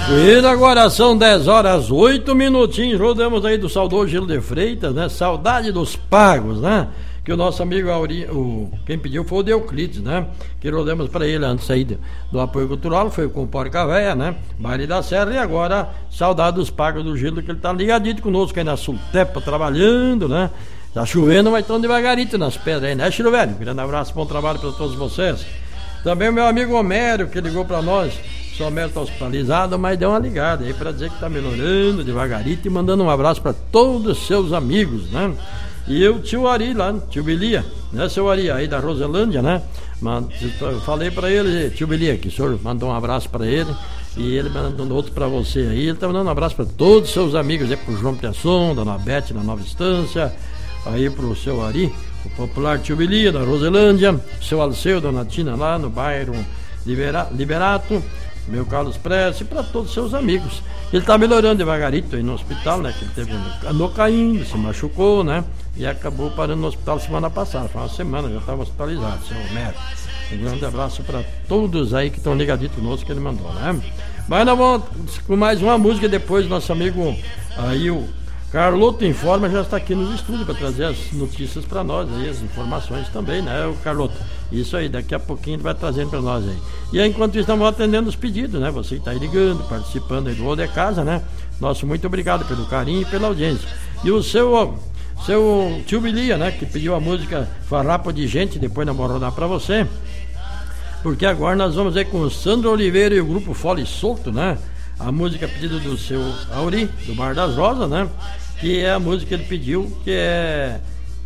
E agora são 10 horas 8 minutinhos. Rodamos aí do saudoso Gil de Freitas, né? Saudade dos pagos, né? Que o nosso amigo Auri, quem pediu foi o Deoclides, né? Que rodamos para ele antes aí do apoio cultural, foi com o Porca Véia, né? Baile da Serra, e agora saudade dos pagos do Gil, que ele tá ligadito conosco aí na Sultepa, trabalhando, né? Tá chovendo, mas tão devagarito nas pedras aí, né, Chiro Velho? Um grande abraço, bom trabalho para todos vocês. Também o meu amigo Homero, que ligou para nós. O Homero tá hospitalizado, mas deu uma ligada aí para dizer que tá melhorando devagarito e mandando um abraço para todos os seus amigos, né? E o tio Ari lá, tio Bilia, né, seu Ari, aí da Roselândia, né? Eu falei para ele, tio Bilia, que o senhor mandou um abraço para ele, e ele mandou outro para você aí. Ele tá mandando um abraço para todos os seus amigos, aí pro João Piasson, dona Bete, na Nova Estância, aí pro seu Ari, o popular tio Bilia, da Roselândia, seu Alceu, dona Tina, lá no bairro Liberato, meu Carlos Prestes, e para todos os seus amigos. Ele tá melhorando devagarito aí no hospital, né? Que ele teve andou caindo, se machucou, né? E acabou parando no hospital semana passada. Foi uma semana, já estava hospitalizado, seu Homero. Um grande abraço para todos aí que estão ligaditos conosco, que ele mandou, né? Mas nós vamos com mais uma música depois. Nosso amigo aí, o Carloto Informa, já está aqui nos estúdios para trazer as notícias para nós, aí, as informações também, né, o Carloto? Isso aí, daqui a pouquinho ele vai trazendo para nós aí. E aí, enquanto isso, estamos atendendo os pedidos, né? Você que está aí ligando, participando aí do Ô de Casa, né? Nosso muito obrigado pelo carinho e pela audiência. E o seu tio Bilia, né? Que pediu a música Farrapo de Gente, depois nós vamos rodar para você. Porque agora nós vamos aí com o Sandro Oliveira e o grupo Fole Solto, né? A música pedida do seu Auri, do Bar das Rosas, né? Que é a música que ele pediu, que é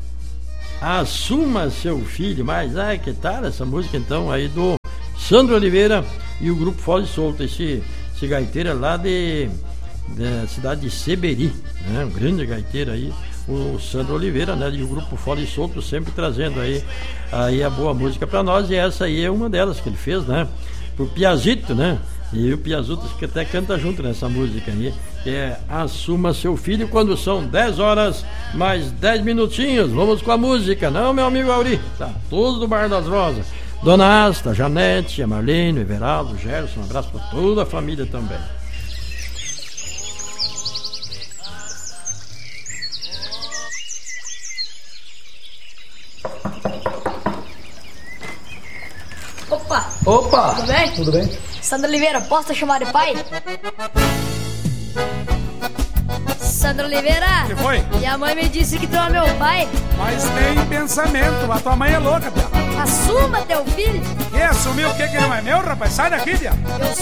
Assuma Seu Filho. Mas, que tal essa música então aí do Sandro Oliveira e o grupo Fole Solto, esse gaiteiro é lá da cidade de Seberi, né? Um grande gaiteiro aí, o Sandro Oliveira, né? E o grupo Fole Solto sempre trazendo aí a boa música pra nós, e essa aí é uma delas que ele fez, né? Pro Piazito, né? E o Piazuto que até canta junto nessa música aí, que é Assuma Seu Filho, quando são 10 horas mais 10 minutinhos. Vamos com a música, não, meu amigo Auri? Tá todos do Bar das Rosas. Dona Asta, Janete, a Marlene, o Everaldo, o Gerson, um abraço para toda a família também. Opa! Tudo bem? Tudo bem? Sandro Oliveira, posso te chamar de pai? Sandro Oliveira! O que foi? Minha mãe me disse que tu é meu pai. Mas nem pensamento, a tua mãe é louca, Pia. Assuma teu filho. E assumir o que não é meu, rapaz? Sai daqui, Pia. Eu